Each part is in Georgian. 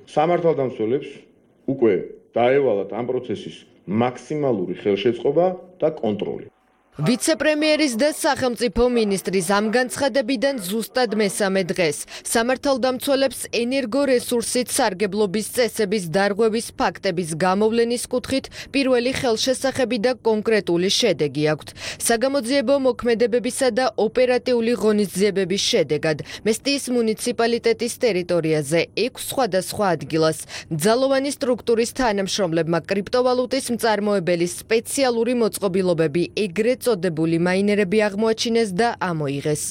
სამართალდამცველებს უკვე დაევალათ ამ პროცესის მაქსიმალური ხელშეწყობა და კონტროლი. ვიცე-პრემიერის და სახელმწიფო მინისტრის ამ განცხადებიდან ზუსტად მესამე დღეს სამართალდამცველებს ენერგორესურსით სარგებლობის წესების დარღვევის ფაქტების გამოვლენის კუთხით პირველი ხელშესახები და კონკრეტული შედეგი აქვთ. საგამოძიებო მოქმედებებისა და ოპერატიული ღონისძიებების შედეგად მესტიის მუნიციპალიტეტის ტერიტორიაზე 6 სხვადასხვა ადგილას ძალოვანი სტრუქტურის თანამშრომლებმა კრიპტოვალუტის მწარმოებელი სპეციალური მოწყობილობები ეგრეთ წოდებული მაინერები აღმოაჩინეს და ამოიღეს.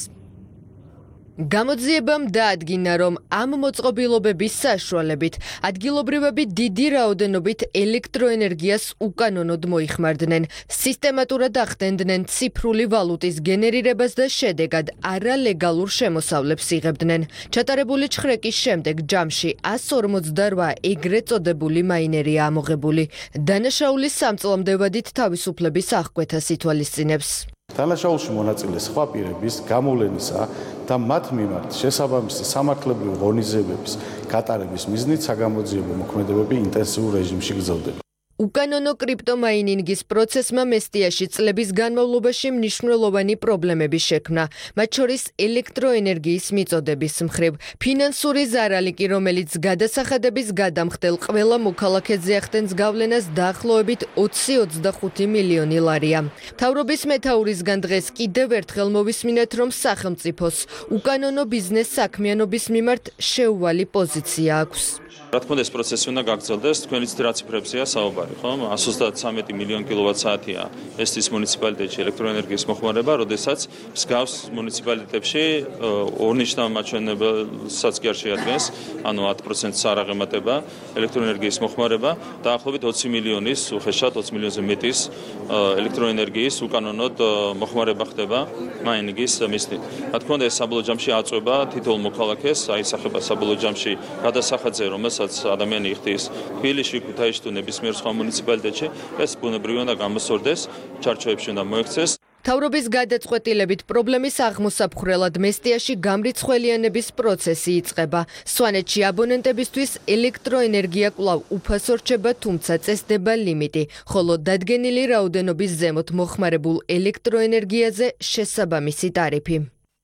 გამოძიებამ დაადგინა, რომ ამ მოწყობილობების საშუალებით ადგილობრივები დიდი რაოდენობით ელექტროენერგიას უკანონოდ მოიხმარდნენ, სისტემატურად ახდენდნენ ციფრული ვალუტის გენერირებას და შედეგად არალეგალურ შემოსავლებს იღებდნენ. ჩატარებული ჩხრეკის შემდეგ ჯამში 148 ეგრეთ წოდებული მაინერია ამოღებული. დანაშაულის სამწლომდე ვადით თავისუფლების აღკვეთას ითვალისწინებს. დანაშაულში მონაწილე სხვა პირების გამოვლენისა და მათ მიმართ შესაბამისი სამართლებრივი ღონისძიებების გატარების მიზნით საგამოძიებო მოქმედებები ინტენსიურ რეჟიმში გრძელდება. უკანონო კრიპტომაინინგის პროცესმა მესტიაში წლების განმავლობაში მნიშვნელოვანი პრობლემები შექმნა, მათ შორის ელექტროენერგიის მიწოდების მხრივ, ფინანსური ზარალი კი, რომელიც გადასახადების გადამხდელ ყველა მოქალაქეზე ახდენს გავლენას დაახლოებით 20-25 მილიონი ლარია. მთავრობის მეთაურისგან დღეს კიდევ ერთხელ მოვისმინეთ, რომ სახელმწიფოს უკანონო ბიზნეს საქმიანობის მიმართ შეუვალი პოზიცია აქვს. რა თქმა უნდა, ეს პროცესი უნდა გაგრძელდეს, თქვენ იცით რა ციფრებზეა საუბარი, ხო? 133 მილიონი კილოვატ-საათია მესტიის მუნიციპალიტეტში ელექტროენერგიის მოხმარება, როდესაც მსგავს მუნიციპალიტეტებში ორნიშნავ მაჩვენებელსაც კი არ შეადგენს, ანუ 10%-ს არ აღემატება ელექტროენერგიის მოხმარება, დაახლოებით 20 მილიონის, უხეშად 20 მილიონზე მეტის ელექტროენერგიის უკანონოდ მოხმარება ხდება მაინინგის მიზნით. რა თქმა უნდა, ეს საბოლოო ჯამში აწვება თითოეულ მოქალაქეს, აისახება საბოლოო ჯამში გადასახადზე, რომელსაც ადამიანი იხდის თბილისში, ქუთაისში თუ ნებისმიერ სხვა მუნიციპალიტეტში, ეს ბუნებრივი უნდა გამოსწორდეს, ჩარჩოებში უნდა მოექცეს. მთავრობის გადაწყვეტილებით პრობლემის აღმოსაფხრელად მესტიაში გამრიცხველიანების პროცესი იწყება. სვანეთში აბონენტებისთვის ელექტროენერგია კვლავ უფასო რჩება, თუმცა წესდება ლიმიტი, ხოლო დადგენილი რაოდენობის ზემოთ მოხმარებულ ელექტროენერგიაზე შესაბამისი ტარიფი.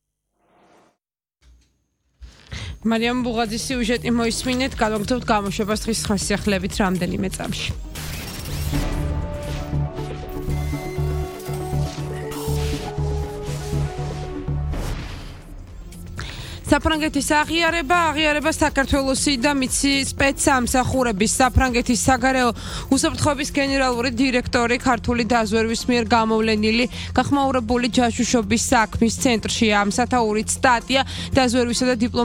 მარიამ ბუღაძის სიუჟეტი მოისმინეთ, გავაგრძელებთ გამოშვებას დღის ხასიახლებით რამდენიმე წამში. საფრანგეთის აღიარება საქართველოსი და მიცი სპეცსამსახურების საფრანგეთის საგარეო უსაფრთხოების გენერალური დირექტორი ქართული დაზვერვის მიერ გამოვლენილი გახმაურებული ჯაშუშობის საქმის ცენტრშია. ამ სათაურით სტატია დაზვერვისა და